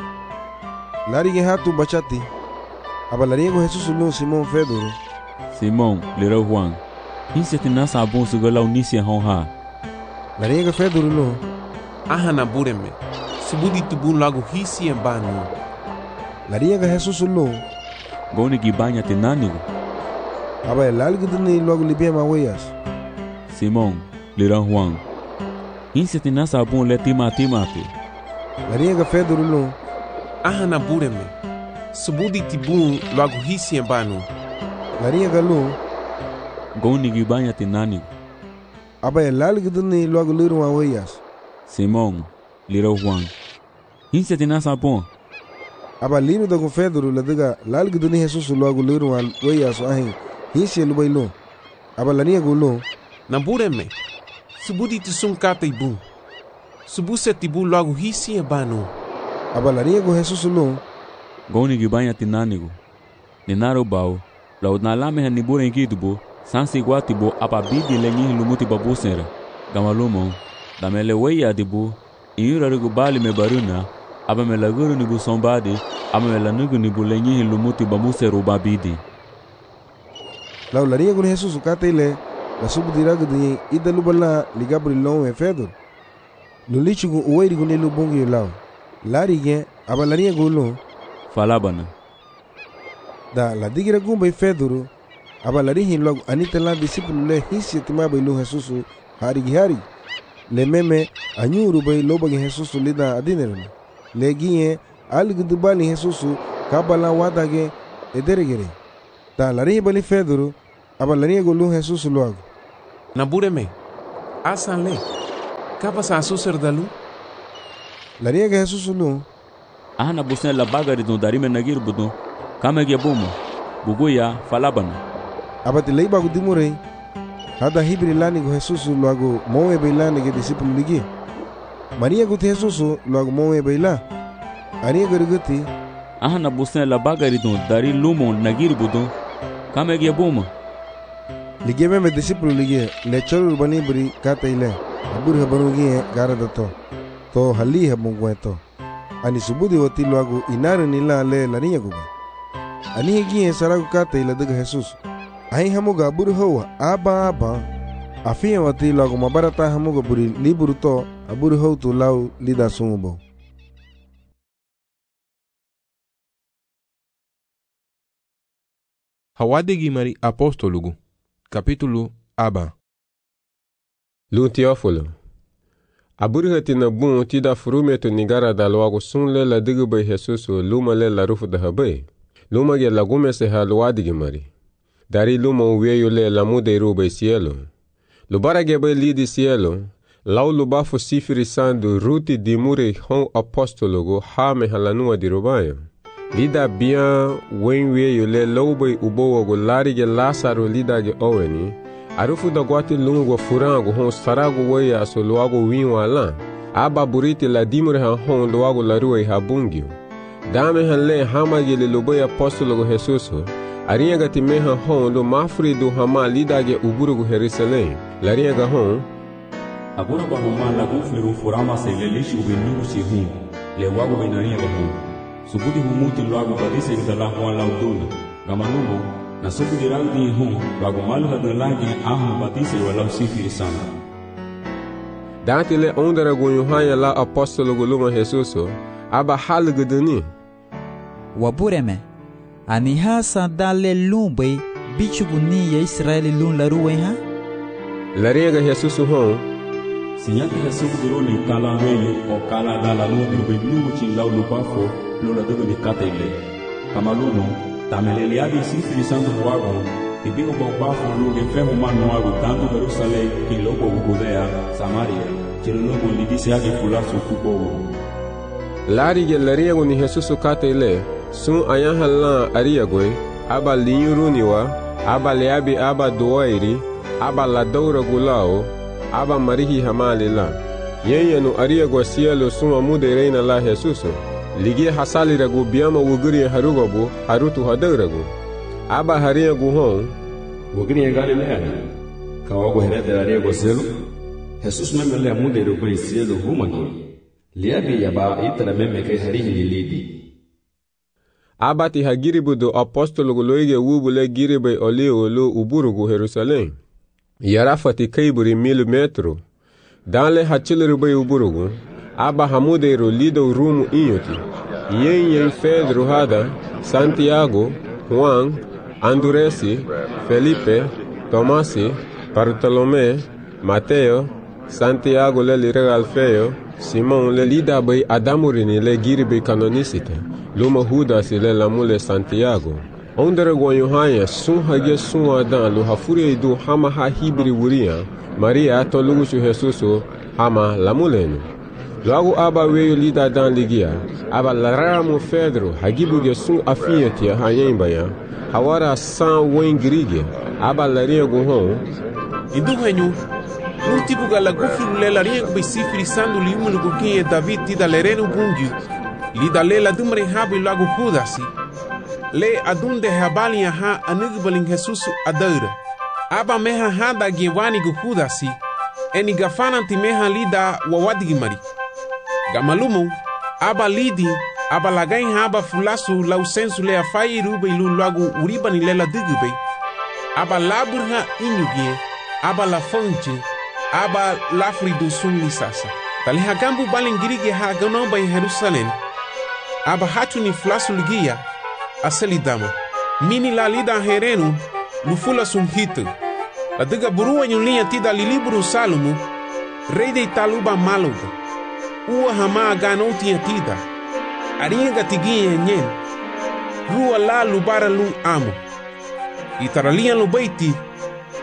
Lari ge hatu bachati. Aba lari go Jesus no Simon Pedro. Simon lira Juan. Hise tinasa abon sugo la unisia hon ha. Lari ge Pedro no. Ahana bureme. Subudi tubun lago hisi embanu. Lari ge Jesus no. Goni gibanya tinanigo. Aba el algudni logo libia mawayas. Simon lira Juan. Hise tinasa abon le tima timati. Lari ge Pedro no. Ahana bureme. Subudi tibun lago hisi embanu. Lari ge lo. Goni gibanya tinanigo. Aba el algudni logo liro mawayas. Simon lira Juan. Hise tinasa abon. Aba lino dago Pedro la diga lalgudni Jesus logo liro mawayas ahin. Hisi lo bailo. Aba lania go lo. Na bureme. Subudi tisun kata ibu. Subuse tibu logo hisi embanu. Aba lania go Jesus lo. Goni gibanya tinanigo. Ninaro bao. La udnalame hanibure inkidubo. Sansi guatibo apa bidi lenyi lumuti babu senra. Gamalumo. Damele weya dibu. Inyura rigu bali me baruna. Aba me laguru nibu sombadi. Aba me lanugu nibu lenyi lumuti babu seru babidi. La ularia con Jesus kate ile. La subdiraga de ida lubala ligabri long e Pedro. Lulichu go uweri go nelu bongi lao. Lari ge aba laria go lo. Falabana. Da la digira gumba e Pedro. Aba lari hin logo anita la discípulo le hisi timaba ilu Jesus hari gihari. Le meme anyuru bay loba ge Jesus lida adinerna. Le gie algu dubali Jesus kabala wada ge ederegere. Da lari bali Pedro aba lari go lu Jesus logo. Nabureme, asanle, kapa sa susur dalu? Laria ga Jesus lu. Ahna busne la bagari do darime nagir budu. Kame ge bomo. Buguya falabana. Abati lei bagu dimure. Hada hibri lani go Jesus luago moe beilani ge discípulo ligi. Maria go Jesus luago moe beila. Aria garguti. Ahna busne la bagari do dari lumo nagir budu. Kame ge bomo. Ligi me me discípulo ligi. Le chol bani bri kata ile. Abur habanugi gara dato. To hali habungweto. Ani subudi wati luago inaru nila le laria go. Ani hegi saragu kata ile daga Jesus. Ai hamuga buru hawa aba aba. Afia wati luago mabarata hamuga buri liburu to aburu hau tu lau lida sumubo. Hawadigi mari apostolugu. Capítulo aba. Lu Teófilo. Aburhati na bun tida frumeto nigara da loago sunle la digbe Jesus luma le la rufu da habe. Luma ge lagume se halwadigi mari. Dari luma uveyo le la mude rube cielo. Lubara ge be lidi cielo. Lau lubafu sifiri sandu ruti dimure hon apostologo ha me halanua di rubayo. Lida bien wenweyo le loube ubowo go lari ge Lazaro lida ge oweni. Arufu da guati lungo furango hon sarago weya so luago winwa lan. Aba buriti la dimure han hon luago la rue habungio. Dame han le hama ge le lobe apostologo Jesuso. Arinha ga time han hon lo mafri do hama lida ge uburugo Jerusalem. Larinha ga hon. Agora ba homa la gufliru furama se le lishi ubinu si hum. Le wago benarinha ga hon. Subudi humuti luago badise ga la hon lauduna. Gamanumo. Na subudi ragdi hum bago malu hadna lagi ahum batise wala sifiri sana. Dante le ondera gonyo hanya la apostolo goluma Jesuso aba halguduni. Wabureme ani hasa dale lumbe bichu buni ya Israeli lun la ruwe ha. La rega Jesuso hon. Sinyaki Jesuso duro ni kala weyo o kala dala lu dirbe blu chin lau lupafo lo la debe kata ile. Kamaluno tamelele abi sifiri santo wago tibigo bofafo lu ge femo manu wago tanto Jerusalem kiloko Judea Samaria chilogo lidisi age fulaso kubo. Lari ge lariego ni Jesuso kata ile sun ayan halan ariagwe aba linyuruniwa aba leabi aba doairi aba la doura gulao aba marihi hamalila yenyenu ariagwa cielo sun amude reina la Jesuso ligi hasali ragu biama wuguri harugobu harutu hadaragu aba hariagu hon wuguri Galilea kawago herede ariagwa cielo Jesus memele amude rugo cielo humagi liabi yaba itara meme ke harihi lilidi abati hagiribu do apostolo goloige wubule giribe oli olo uburugu Jerusalem. Yarafati kaiburi mil metro. Danle hachilirube uburugu. Aba hamudero lido rumu inyoti. Yen yen Pedro hada, Santiago, Juan, Anduresi, Felipe, Tomasi, Bartolomé, Mateo, Santiago le lirega Alfeo, Simon le lida bay adamurini le giribe canonicite. Luma Judas le lamule Santiago. Ondere gwanyo hanya sun hage sun adan lo hafuri do hama ha hibri wuria. Maria to lugusu Jesuso hama lamulenu. Lago aba weyo lida dan ligia. Aba laramo Pedro hagibu ge sun afiyetia hayembaya. Hawara san wengirige. Aba laria go hon. Idu henyu. Un tipo ga la gufiru le laria go bisifri sandu liumulu go kie David tida lerenu bungiu. Lida le la dumre habi lago Judasi. Le adunde habali ha anigbalin Jesus adaira. Aba meha hada gewani go Judasi. Eni gafana ti meha lida wawadigi mari. Gamalumu aba lidi aba lagain haba fulasu lau sensu le afai rube ilu lago uribani le la digube. Aba laburha inyugie. Aba la fonche. Aba lafri do sun lisasa. Tali hagambu balingirige ha ganomba in Jerusalem. Aba hatu ni flasu ligia aselidama mini la lida herenu lufula sumhito la diga burua nyulia tida liliburu Salomo rei de taluba maluga ua hama ganoti tida aringa tigia nyen rua la lubara lu amo itaralia lu baiti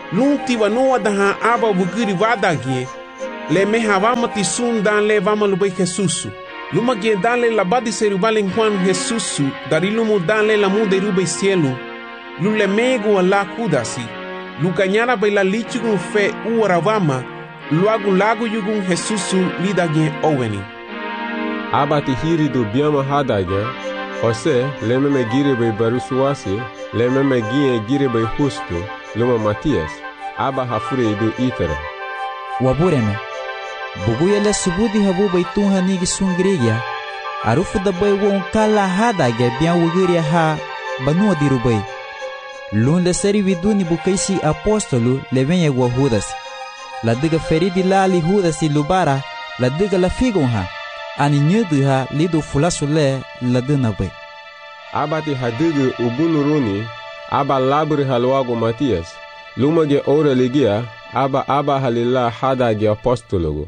Lunti wa noa da ha aba bugiri wadagie. Le meha vama ti sun dan le vama lubai Jesusu. Luma gie dan le labadi serubale Juan Jesusu. Dari lumu dan le lamu de rube cielo. Lule mego ala kudasi. Luganyara bai la lichugun fe uara vama. Luagu lagu yugun Jesusu lidagie oweni. Aba ti hiri do biama hadagia. Ose leme me gire bai barusuasi. Leme me gie gire bai Justo. Luma Matias. Aba hafure idu itere. Wabureme. Buguyele subudi habu bai tunha nigi sungrigia. Arufu da bai won kala hadagia bian wugiria ha banua dirubai. Lun le seri viduni bukaisi apostolu le venye gua Judas. La diga feridi lali Judas i lubara la diga la figonha. Ani nyudu ha lido fulasule la dina bai. Aba ti hadigu ubunuruni. Aba labri halwago Matias. Lumage ora ligia. Aba aba halila hadagi apostologo.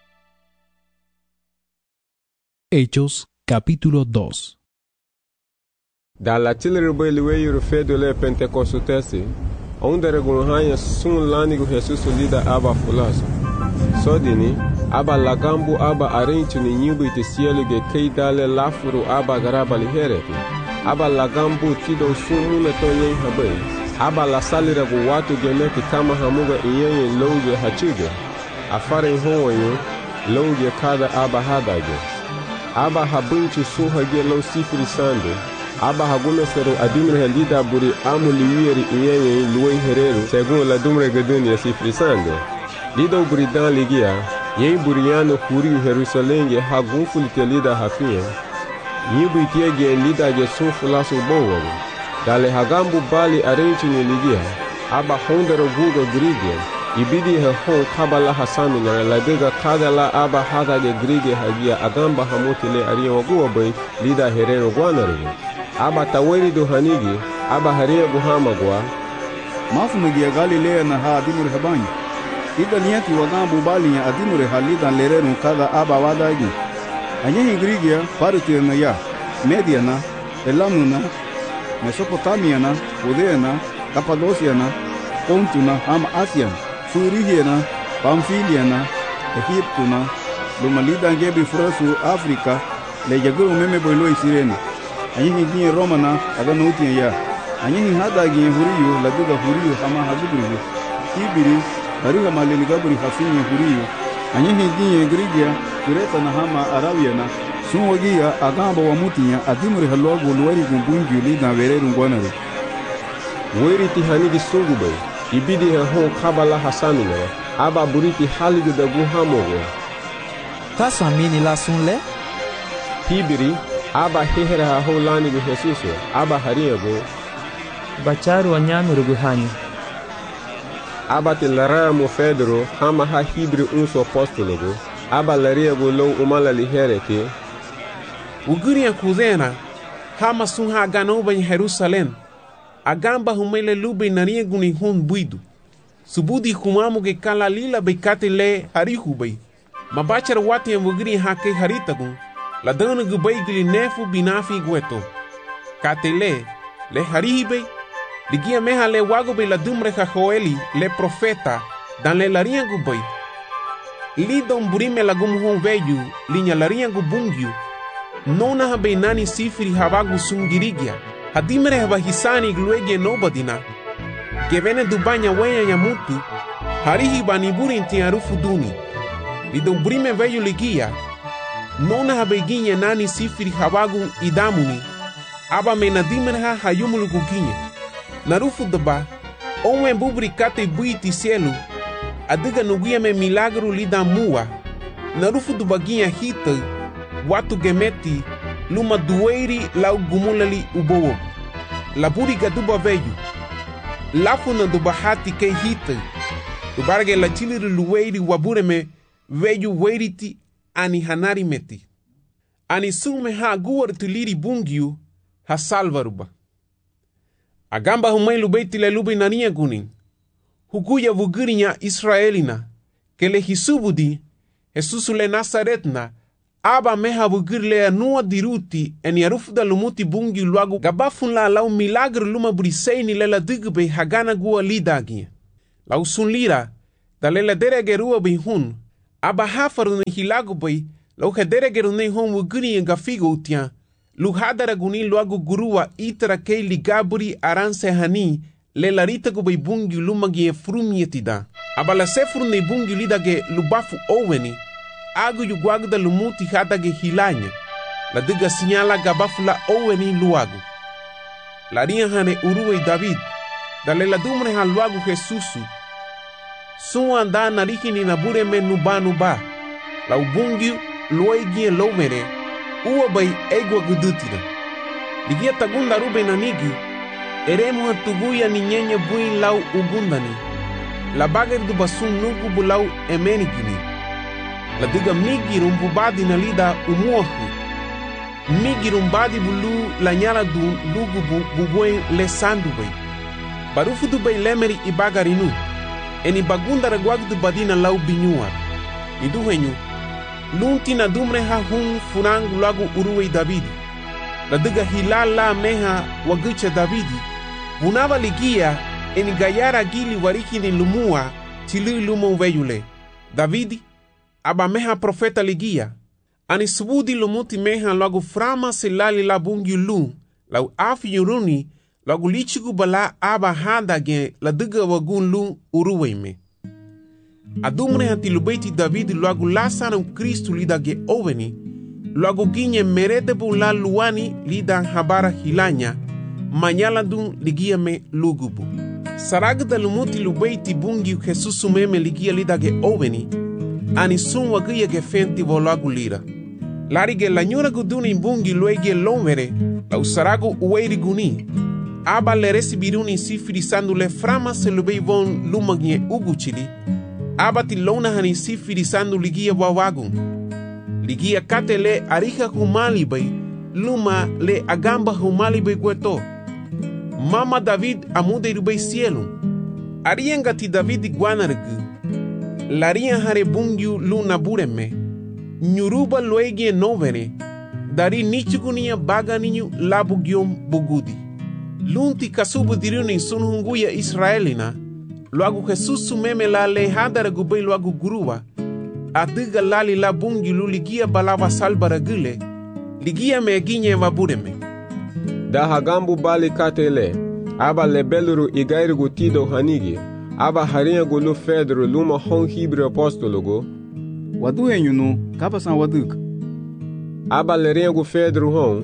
Hechos capítulo dos. Da la tilribe liweyu fedo le pentecostesi. Onde regunhanya sun lanigo Jesus lida aba fulaso. Sodini aba lagambu aba arenchu ni nyubu itesielo ge keidale lafuru aba garaba lihereti. Aba lagambu tido sun to yen habai. Aba la salira gu watu gemeti kama hamuga iyenye loge hachuge. Afare honyo loge kada aba hadage. Aba habunchu suhage lo sifri sande. Aba hagume sero adimre helida buri amu liwiri iyenye luwe hereru segun la dumre geduni ya sifri sande. Lido buri dan ligia, yen buriano kuri Jerusalenge hagunfu litelida hafia. Nyibu itiege lida ge sunfu lasu bowaru. Dale hagambu bali arenchi ni ligia. Aba hondero guga grigia. Ibidi he hon kabala hasami na ladega kadala aba hadage grigia hagia agamba hamuti le aria waguwa bay lida hereno guanarugu. Aba taweri do hanigi. Aba haria guhama gua. Mafu megia Galilea na ha adimure habanyi. Ida niati wagambu bali ya adimure halida lerenu kada aba wadagi. Anyehi grigia parutir na ya. Mediana. Elamuna. Mesopotamiana, Judeana, Cappadociana, Pontuna, Ham Asian, Furigiana, Pamphiliana, Egiptuna, Lumalida Gebi Frasu, Africa, Le Jaguru Meme Boilo Sirene, Anyi Romana, Aganutia ya, Anyi Hadagi Huriyu, La Duga Huriyu, Hama Hazubri, Ibiri, Hariga Maligabri Hafini Huriyu, Anyi Grigia, Kureta na Hama Arabiana, Sunwagia agamba wa mutinya adimuri halwago luwari gumbungi lida vereru ngwanare. Weri ti hanigi sungubay. Ibidi he hon kabala hasamine. Aba buriti haligu da guhamogo. Kaso amini la sunle? Hibiri. Aba hehere ha ho lanigu Jesuso. Aba hariyago. Bacharu wa nyamiru guhanyi. Aba ti laraya mo Fedro. Hama ha hibiri unso apostologo. Aba lariyago low umala lihereke. Uguria kuzena, hama sun ha ganoba em Jerusalém, agamba humele lube naria guni hun buidu. Subudi kumamu ge kala lila bekate le harihubay. Mabachar wati em ugri ha ke haritagun, la dana gubay gili nefu binafi gueto. Kate le, le harihibay, ligia meha le wagobe la dumre ha Joeli, le profeta, dan le laria gubay. Lidon burime la gum hun veyu, linya laria gubungyu, Nona ha benani sifri havagu sungirigia. Hadimere hava hisani gluege nobadina. Gevene dubanya wenya ya mutu. Harihi baniburi inti arufu duni. Lidon brime veyu ligia. Nona ha beginye nani sifri havagu idamuni. Aba menadimere ha hayumulu guginye. Narufu daba. Onwe bubri kate buiti cielo. Adiga nuguia me milagro lida mua. Narufu dubaginha hita. Watu gemeti luma dueiri lau gumulali ubowo. Laburi gaduba veyu. Lafu na dubahati ke hita. Dubarge la chiliri lueiri wabureme veyu weiriti ani hanari meti. Ani sume ha guar tuliri bungiu ha salvaruba. Agamba humai lubeiti le lube nania gunin. Huguya vugirinya Israelina. Ke le hisubudi Jesus le Nazaretna. Aba meha bugirle anua diruti en yarufuda lumuti bungi luagu gabafun la lau milagro luma briseini lela digbe hagana gua lidagia. Lau sun lira, da lela dere gerua bai hun, aba hafaru ni hilagu bai, lau ka dere geru nei hon wuguni nga figo utia, lu hadara guni luagu gurua itara kei ligaburi aranse hani, lela rita gu bai bungi lumagi e frumi etida. Aba la sefuru nei bungi lida ge lubafu oweni, agu yuguagu da lumuti hada ge hilanya, la diga sinyala gabafu la oweni luagu. La ria hane uruwe David, da lela dumre han luagu Jesusu, Sua anda nariki ni nabure me nuba nuba. La ubungi luegi lomere. Ua bai egwa gudutina. Ligia tagunda rube nanigi. Eremu hatuguya ni nyenye bui lau ugundani. La bager du basun nugu bulau emenigini. La diga migi rumbubadi na lida umuahu. Migi rumbadi bulu la nyala du lugu bu bubuen le sandu bai. Barufu du bai lemeri ibagarinu. Eni bagunda reguagdu badina lau binyuar. Iduhenyu, lunti na dumre ha hun furangu lagu uruwe Davidi. La diga hilala meha wagucha Davidi. Bunava ligia eni gayara gili wariki ni lumua tili lumo veyule. Davidi, aba meha profeta ligia. Ani subudi lumuti meha lagu frama silali la bungi lu. Lau afi yuruni lagu lichigu bala aba hada gen la diga wagun lu uruwe me. Adumre hati lubeiti David lagu lasana Kristu lida ge oveni, lagu ginye merede bu la luani lida habara hilanya, manyala dun ligia me lugubu. Saragda lumuti lubeiti bungi Jesusu meme ligia lida ge oveni, ani sun wagia ge fenti vo lagu lira. Lari ge lanyura guduni bungi luege lomere, lau saragu uweiri guni, aba le resibiruni sifiri sandu le frama se lubei von lumagie uguchili, aba ti lona hani sifiri sandu ligia wawagun. Ligia kate le arika humali bai, luma le agamba humali bai gueto. Mama David amude rubei cielo. Arienga ti David guanargu. Laria hare bungiu luna bureme. Nyuruba luegie novere. Dari nichugunia baga ninyu labu giom bugudi. Lunti kasubu diruni sunhunguya Israelina. Luagu Jesusu meme la lehadara gubei luagu gurua. Adiga lali la bungi lu ligia balava salbara gile. Ligia me ginye vabureme. Da hagambu bali katele. Aba lebeluru igairugu tido hanigi. Aba harinha gulu fedro luma hon hibre apostologo. Wadu enyunu kapasan waduk. Aba lerinha gu fedro hon.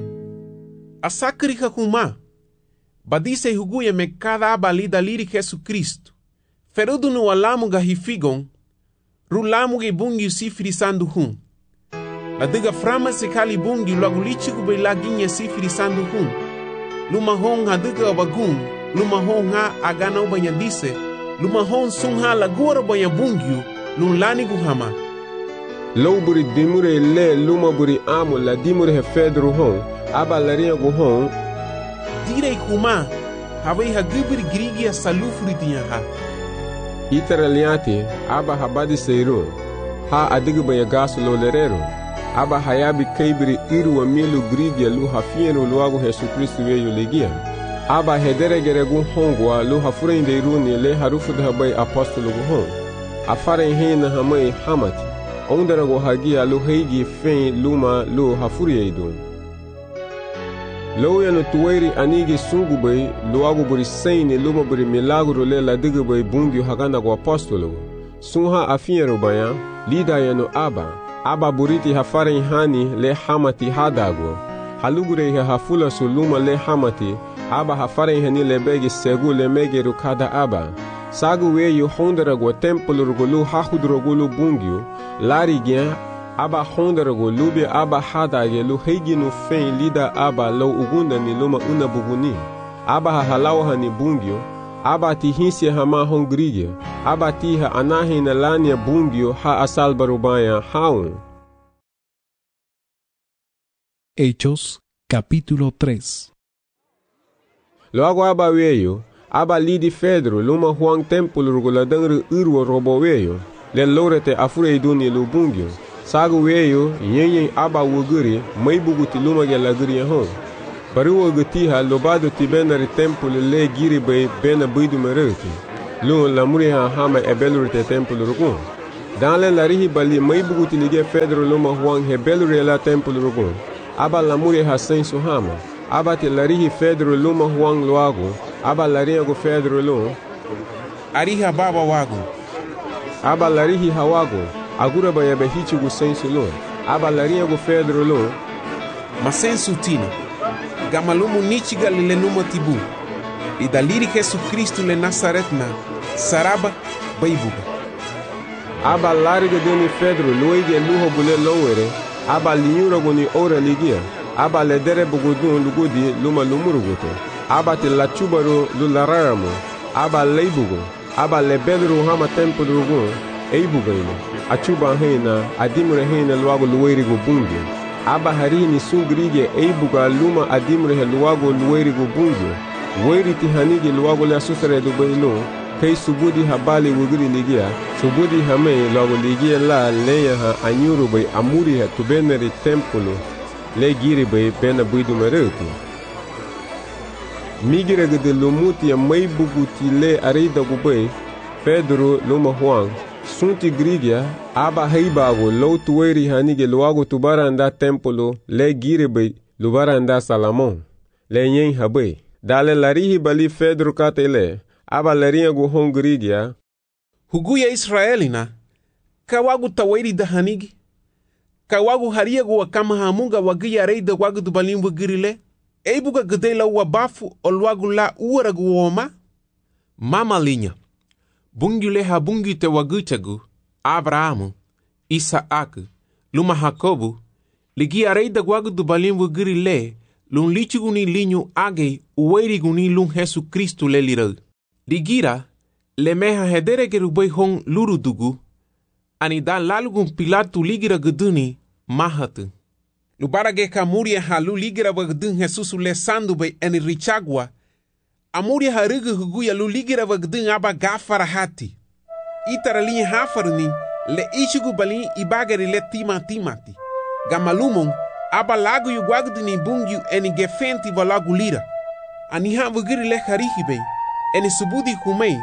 Asakrika kuma. Badise huguya me cada aba lida liri Jesu Cristo. Ferudu no alamu ga hifigon. Rulamu ge bungi sifiri sandu hun. La diga frama se kali bungi logo lichiku be laginye sifiri sandu hun. Luma hon ha diga bagun. Luma hon ha agana ubanya dise. Luma hon sun ha lagura banya bungiu. Lulani guhama. Low buri dimure le luma buri amu la dimure he fedro hon. Aba larinha gu hon. Direi kuma. Havei ha gibiri grigia salufuri tinha ha. Itara liati, aba habadi seiru, ha adigu banya gasu lo lerero, aba hayabi kaibiri iru wa milu grigia lu hafienu luagu Jesu Kristu weyu legia, aba hedere geregu hongwa lu hafurende iruni le harufu dhabai apostolo gu hong, afare hina hamai hamati, ondarago hagia lu heigi fein luma lu hafuri eidun. Lo yano tuwairi anigi sungu bai luagu buri saini luma buri milagro le la diga bai bungi hagana go apostolo. Sunha afiero baya, lida yano aba, aba buriti hafare hani le hamati hadago. Halugure ha hafula su luma le hamati, aba hafare hani le begi segu le mege rukada aba. Sagu we yu hondara go tempolo rugulu hahudrogulu bungiu, lari gyan, aba hondarago lube aba hadage lu heiginu fein lida aba lo ugunda ni luma una buguni. Aba ha halawa ni bungio, aba ti hinsi hama hongrige, aba ti ha anahi na lania bungio ha asalbarubaya haun. Hechos capítulo tres. Logo aba weyo, aba lidi Fedro luma huang tempul ruguladangru urwo robo weyo, le lorete afure iduni lu bungio. Sagu weyo, nyenyen aba wuguri, may buguti lumage laguri hon. Bari wugutiha lobado ti benari tempul le giri bay bena bidu mereti. Lun la muri ha hama ebelur te templo rugun. Dan le la rihi bali mai buguti lige Pedro luma huang hebelur la templo rugun. Aba la muri ha sensu hama. Aba te la rihi Pedro luma huang luago. Aba la rihi Pedro lum. Ariha baba wago. Aba la rihi hawago. Agura ba yabe hichi gu sensu lum. Aba la rihi Pedro lum. Ma sensu tina. Gamalumu nichiga lile numa tibu. E daliri Jesus Cristo le Nazaretna. Saraba baibuga. Aba larga deni Pedro luige luho bule lowere. Aba linyura goni ora ligia. Aba ledere bugudun lugudi luma lumuruguto. Aba te la chubaro lulararamo. Aba leibugo. Aba lebedru hama tempo rugun. Eibuga ina. Achuba heina. Adimure heina luago luerigo bungi. Aba harini sungrige eibuga luma adimure luago luerigo bungi. Weri ti hanigi luago le asusare do bailo. Kei subudi habali wugiri ligia. Subudi hame luago ligia la leya ha anyuru bay amuri ha tubeneri tempolo. Le giri bay bena buidu meruti. Migira gede lumuti ya mai buguti le arida gubay. Pedro luma huang. Sunti grigia. Aba heibago lo tuweri hanigi luago tubaranda tempolo. Le giri bay lubaranda Salamon. Le nyen habay. Dale larihi bali Pedro katele. Aba larinha gu hongrigia. Huguya Israelina. Kawagu taweri da hanigi. Kawagu haria gu wakama hamunga wagia reida wagu du balimbu girile. Eibuga gedela wabafu olwagu la uara gu woma. Mama linha. Bungule ha bungi te waguchagu. Abrahamu. Isaac. Luma Jacobu. Ligia reida wagu du balimbu girile. Lun lichiguni linho agei ueriguni lun Jesus Cristo le lirau. Ligira, le meha hedere gerubay hong lurudugu, ani dan lalugun Pilatu ligira geduni mahatu. Lubarage kamuria halu ligira bagdun Jesus le sandu bay eni richagwa, amuria harugu huguya lu ligira bagdun aba gafara hati. Itara linha hafaruni le ichigu balin ibagari le tima timati. Gamalumon aba lagu yu gwagduni bungyu eni gefenti valagu lira. Ani ha vugiri le harihibe. Eni subudi kumei,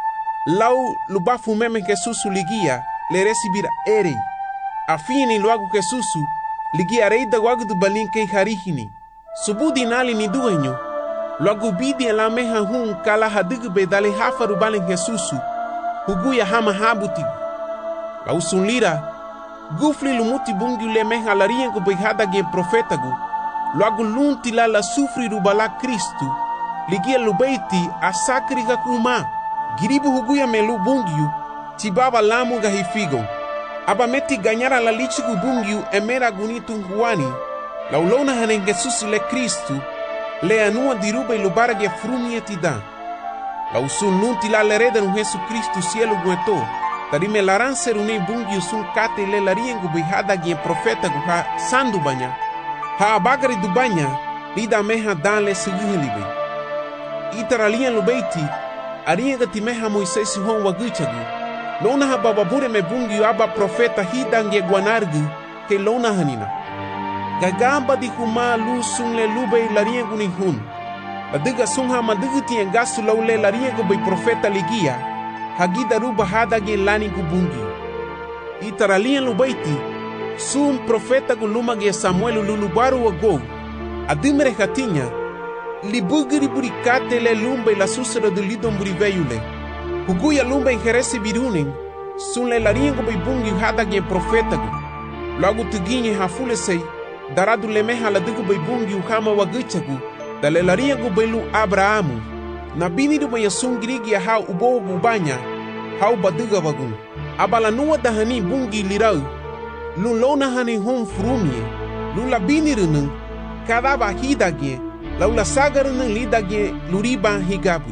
lau lubafu meme kesusu ligia, le recibira erei. Afini luagu kesusu, ligia reida wagu du balin kei harihini. Subudi nali ni duenyo, luagu bidi la meha hun kala hadigu be dale hafaru balin kesusu, huguya hama habutigu. Lau sunlira, gufli lumuti bungi le meha la riengo behada gen profetagu, luagu lunti la la sufri rubala Kristu, ligia lubeiti asakri kakuma. Giribu huguya melu bungiu, tibaba lamu gahifigon. Aba meti ganyara la lichigu bungiu emera gunitu huani. La ulona hanen Jesus le Kristu, le anua dirube lubarage frumie tida. La usun nunti la lereda nu Jesus Kristu cielo gueto. Tarime laran serune bungiu sun kate le lariengu bihada gien profeta guha sandu banya. Ha abagari du banya, lida meha dan le seguhelibe. Itaralian lubeiti, arienga timeha Moisés hon waguchagu. Lona ha bababure me bungi aba profeta hidange guanargu, ke lona hanina. Gagamba di huma lu sun le lube lariengu ni hun. Adiga sun ha maduguti engasu laule lariengu bay profeta ligia, hagida ruba hadage lani gu bungi. Itaralian lubeiti, sun profeta gulumage Samuel lulubaru wago, adimre hatinya, libugiri burikate le lumbe la susera de lidon buriveyule. Huguya lumbe en jeresi birunen, sun le lariengo bay bungi hada gen profetagu. Logo tuginye hafule sei, daradu le meha la dugu bay bungi uhama waguchagu, da le lariengo bay lu Abrahamu. Na binidu bay sun grigi ya hau ubo gubanya, hau baduga wagun. Abala nuwa dahani bungi lirau, lu lona hani hon frumie, lu la binirunun, kadaba hidage, laula sagarunun lidage luriba higabu.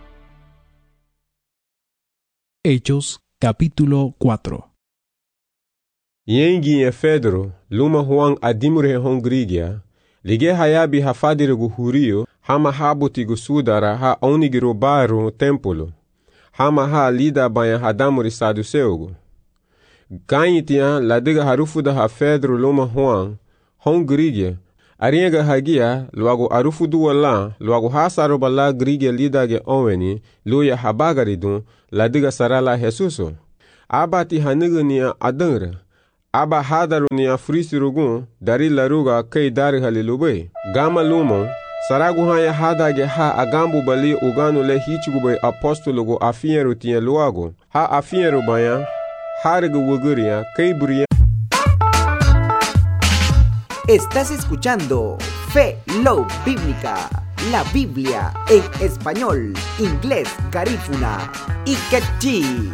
Hechos capítulo cuatro. Yengi e Pedro, luma huang adimure hongrigia, lige hayabi hafadirigu hurio, hama habutigu sudara ha onigiro baru tempolo, hama ha lida banya hadamuri saduseugu. Ganyitia ladiga harufuda ha Pedro luma huang, hongrigia, Arienga hagia, luago arufu duwala, luago hasaro bala grige lidage oweni, luya habagaridun, ladiga sarala Jesuso. Abati hanigania adangre. Aba hadarunia frisirugun, dari laruga kei dari halilube. Gama lumo, saragu haya hadage ha agambu bali uganu le hichigube apostologo afieru tien luago. Ha afieru baya, harigu wuguria, kei buria. Estás escuchando Fe Love Bíblica, la Biblia en español, inglés, garífuna y quechí.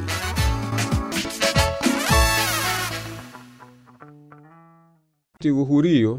Tigo jurío,